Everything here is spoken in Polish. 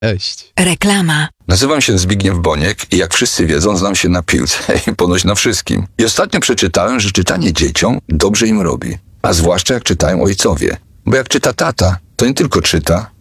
Cześć. Reklama. Nazywam się Zbigniew Boniek i jak wszyscy wiedzą, znam się na piłce i ponoć na wszystkim. I ostatnio przeczytałem, że czytanie dzieciom dobrze im robi. A zwłaszcza jak czytają ojcowie. Bo jak czyta tata, to nie tylko czyta,